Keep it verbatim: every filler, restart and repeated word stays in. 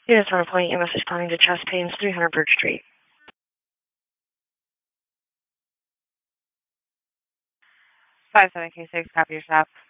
Units on a point, you must responding to chest pains, three hundred Birch Street. five seven K six, copy your stop.